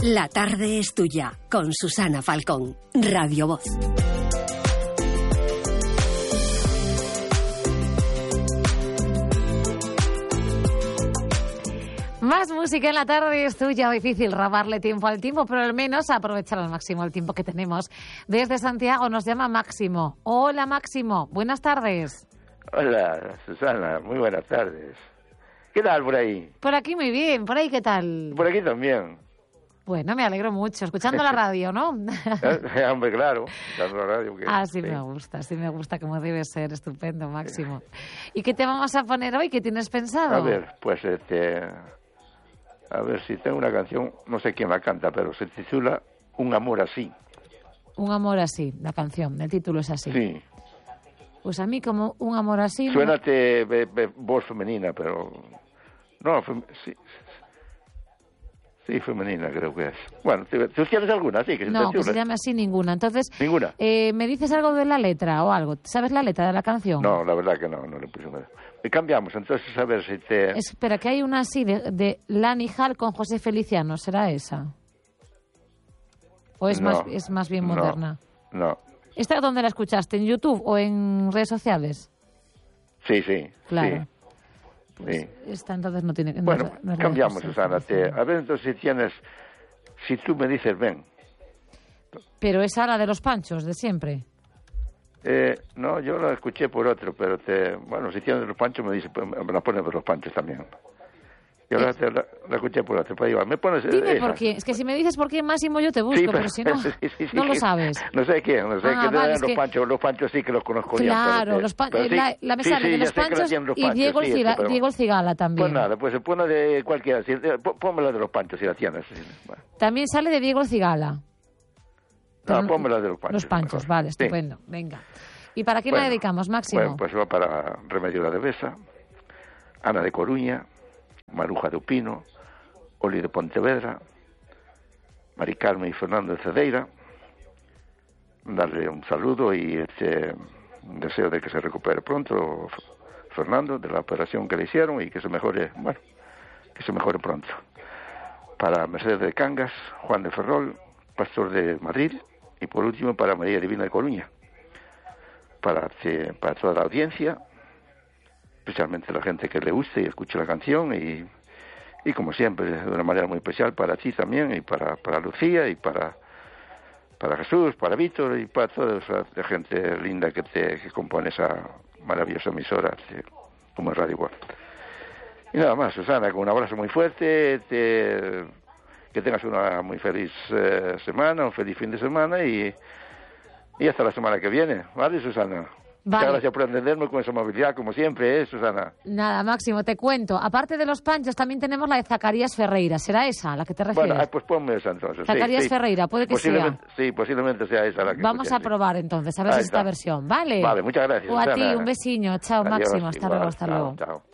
La tarde es tuya, con Susana Falcón, Radio Voz. Más música en la tarde es tuya. Difícil robarle tiempo al tiempo, pero al menos aprovechar al máximo el tiempo que tenemos. Desde Santiago nos llama Máximo. Hola Máximo, buenas tardes. Hola Susana, muy buenas tardes. ¿Qué tal por ahí? Por aquí muy bien, por ahí ¿qué tal? Por aquí también. Bueno, me alegro mucho. Escuchando la radio, ¿no? Hombre, claro. Escuchando la radio. Sí me gusta como debe ser. Estupendo, Máximo. ¿Y qué te vamos a poner hoy? ¿Qué tienes pensado? A ver, pues a ver si tengo una canción, no sé quién la canta, pero se titula Un amor así. Un amor así, la canción, el título es así. Sí. Pues a mí como Un amor así... Suénate voz femenina, pero... No, sí, femenina creo que es. Bueno, ¿tú tienes alguna? Sí, que no, que se llame así ninguna. Entonces, ¿ninguna? ¿me dices algo de la letra o algo? ¿Sabes la letra de la canción? No, la verdad que no le puse nada. Y cambiamos, entonces a ver si te... Espera, que hay una así de Lani Hall con José Feliciano, ¿será esa? ¿O es, no, es más bien moderna? No. ¿Esta dónde la escuchaste? ¿En YouTube o en redes sociales? Sí. Claro. Sí. Pues sí. Esta entonces no tiene... Bueno, no cambiamos, Susana. A ver entonces si tú me dices ven. Pero esa la de los Panchos, de siempre. No, yo la escuché por otro, pero bueno, si tienes los Panchos me la pones por los Panchos también. Yo la escuché por otro, pero me pones dime por qué, es que si me dices por qué, Máximo, yo te busco, sí, pero si no, sí, no lo sabes. No sé quién, vale, los Panchos sí que los conozco. Claro, la me sale de los Panchos y Diego el Cigala también. Pues nada, pues se pone de cualquiera, pónmela de los Panchos si la tienes. Bueno. También sale de Diego el Cigala. No, pónmela de los Panchos. Los Panchos, mejor. Vale, estupendo, venga. ¿Y para quién la dedicamos, Máximo? Bueno, pues va para Remedio de Besa, Ana de Coruña, Maruja de Upino, Oli de Pontevedra, Mari Carmen y Fernando de Cedeira. Darle un saludo y deseo de que se recupere pronto Fernando de la operación que le hicieron y que se mejore, bueno, que se mejore pronto. Para Mercedes de Cangas, Juan de Ferrol, Pastor de Madrid y por último para María Divina de Coruña. Para toda la audiencia, especialmente la gente que le guste y escuche la canción y como siempre de una manera muy especial para ti también y para Lucía y para Jesús, para Víctor y para toda esa gente linda que compone esa maravillosa emisora como es Radio Voz. Y nada más, Susana, con un abrazo muy fuerte, que tengas una muy feliz semana, un feliz fin de semana y hasta la semana que viene, ¿vale, Susana? Vale. Muchas gracias por atenderme con esa amabilidad, como siempre, Susana. Nada, Máximo, te cuento. Aparte de los Panchos, también tenemos la de Zacarías Ferreira. ¿Será esa a la que te refieres? Bueno, pues ponme esa entonces. Zacarías Ferreira, puede que sea. Sí, posiblemente sea esa la que vamos a probar entonces, a ver si es esta versión, ¿vale? Vale, muchas gracias. O a ti, un besiño. Chao, Máximo. Hasta luego. Chao.